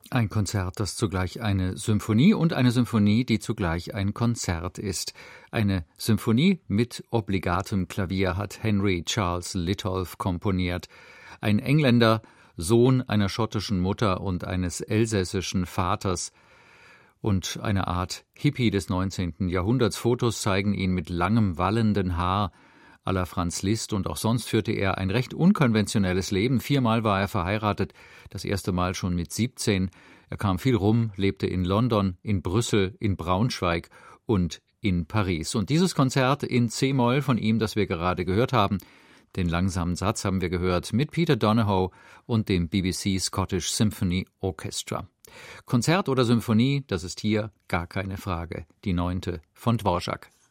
Ein Konzert, das zugleich eine Symphonie und eine Symphonie, die zugleich ein Konzert ist. Eine Symphonie mit obligatem Klavier hat Henry Charles Litolff komponiert. Ein Engländer, Sohn einer schottischen Mutter und eines elsässischen Vaters und eine Art Hippie des 19. Jahrhunderts. Fotos zeigen ihn mit langem, wallenden Haar à la Franz Liszt, und auch sonst führte er ein recht unkonventionelles Leben. 4-mal war er verheiratet, das erste Mal schon mit 17. Er kam viel rum, lebte in London, in Brüssel, in Braunschweig und in Paris. Und dieses Konzert in C-Moll von ihm, das wir gerade gehört haben, den langsamen Satz haben wir gehört, mit Peter Donohoe und dem BBC Scottish Symphony Orchestra. Konzert oder Symphonie, das ist hier gar keine Frage. Die 9. von Dvorak.